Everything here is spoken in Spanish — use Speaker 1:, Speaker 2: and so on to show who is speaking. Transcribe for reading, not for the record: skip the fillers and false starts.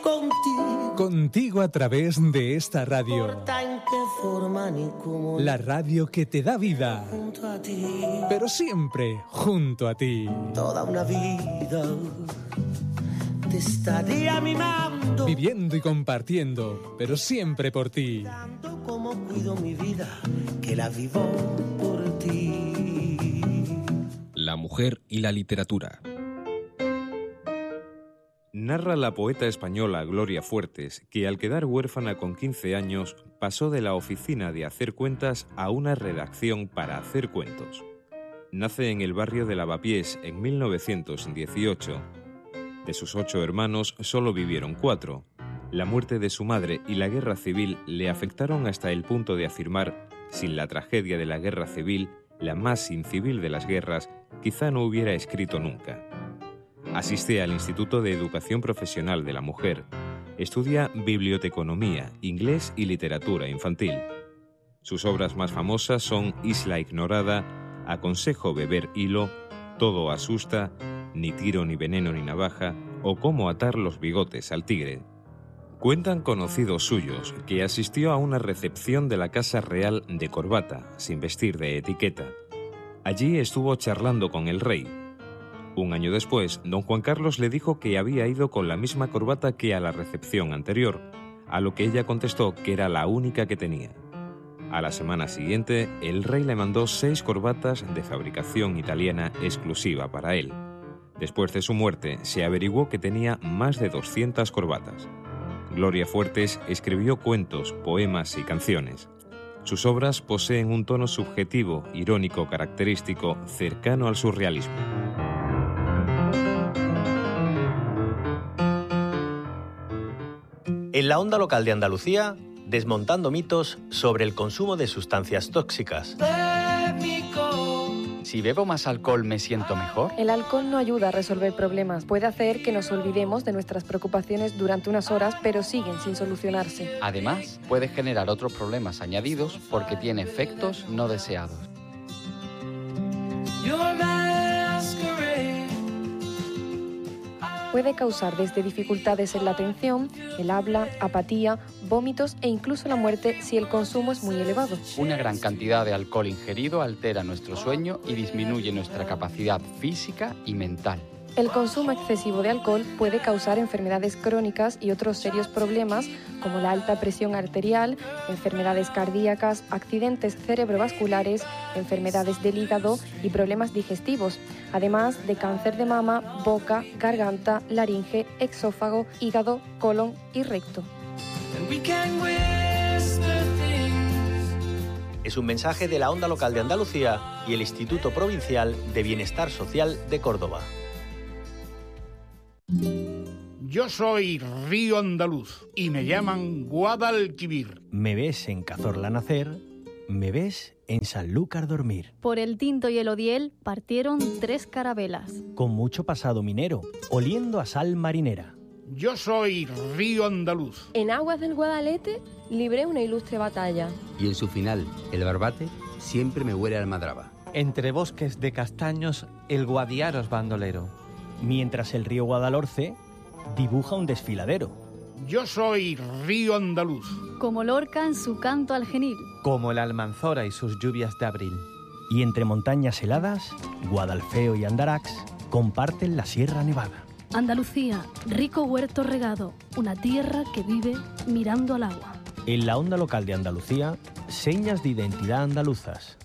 Speaker 1: Contigo a través de esta radio. La radio que te da vida. Pero siempre junto a ti.
Speaker 2: Toda una vida te estaría mimando.
Speaker 1: Viviendo y compartiendo, pero siempre por ti.
Speaker 2: Tanto como cuido mi vida, que la vivo por ti.
Speaker 3: La mujer y la literatura. Narra la poeta española Gloria Fuertes que al quedar huérfana con 15 años pasó de la oficina de hacer cuentas a una redacción para hacer cuentos. Nace en el barrio de Lavapiés en 1918. De sus 8 hermanos solo vivieron 4. La muerte de su madre y la guerra civil le afectaron hasta el punto de afirmar: sin la tragedia de la guerra civil, la más incivil de las guerras, quizá no hubiera escrito nunca. Asiste al Instituto de Educación Profesional de la Mujer. Estudia biblioteconomía, inglés y literatura infantil. Sus obras más famosas son Isla Ignorada, Aconsejo beber hilo, Todo asusta, Ni tiro ni veneno ni navaja o Cómo atar los bigotes al tigre. Cuentan conocidos suyos que asistió a una recepción de la Casa Real de corbata, sin vestir de etiqueta. Allí estuvo charlando con el rey. Un año después, don Juan Carlos le dijo que había ido con la misma corbata que a la recepción anterior, a lo que ella contestó que era la única que tenía. A la semana siguiente, el rey le mandó 6 corbatas de fabricación italiana exclusiva para él. Después de su muerte, se averiguó que tenía más de 200 corbatas. Gloria Fuertes escribió cuentos, poemas y canciones. Sus obras poseen un tono subjetivo, irónico, característico, cercano al surrealismo.
Speaker 4: En la onda local de Andalucía, desmontando mitos sobre el consumo de sustancias tóxicas.
Speaker 5: Si bebo más alcohol, ¿me siento mejor?
Speaker 6: El alcohol no ayuda a resolver problemas. Puede hacer que nos olvidemos de nuestras preocupaciones durante unas horas, pero siguen sin solucionarse.
Speaker 5: Además, puede generar otros problemas añadidos porque tiene efectos no deseados.
Speaker 6: Puede causar desde dificultades en la atención, el habla, apatía, vómitos e incluso la muerte si el consumo es muy elevado.
Speaker 5: Una gran cantidad de alcohol ingerido altera nuestro sueño y disminuye nuestra capacidad física y mental.
Speaker 6: El consumo excesivo de alcohol puede causar enfermedades crónicas y otros serios problemas como la alta presión arterial, enfermedades cardíacas, accidentes cerebrovasculares, enfermedades del hígado y problemas digestivos, además de cáncer de mama, boca, garganta, laringe, exófago, hígado, colon y recto.
Speaker 4: Es un mensaje de la Onda Local de Andalucía y el Instituto Provincial de Bienestar Social de Córdoba.
Speaker 7: Yo soy Río Andaluz y me llaman Guadalquivir.
Speaker 8: Me ves en Cazorla nacer, me ves en Sanlúcar dormir.
Speaker 9: Por el Tinto y el Odiel partieron 3 carabelas.
Speaker 8: Con mucho pasado minero, oliendo a sal marinera.
Speaker 7: Yo soy Río Andaluz.
Speaker 10: En aguas del Guadalete libré una ilustre batalla.
Speaker 11: Y en su final, el Barbate, siempre me huele a almadraba.
Speaker 12: Entre bosques de castaños, el Guadiaro es bandolero.
Speaker 8: Mientras el río Guadalhorce dibuja un desfiladero.
Speaker 7: Yo soy Río Andaluz.
Speaker 9: Como Lorca en su canto al genil.
Speaker 12: Como el Almanzora y sus lluvias de abril.
Speaker 8: Y entre montañas heladas, Guadalfeo y Andarax comparten la Sierra Nevada.
Speaker 9: Andalucía, rico huerto regado, una tierra que vive mirando al agua.
Speaker 8: En la Onda Local de Andalucía, señas de identidad andaluzas.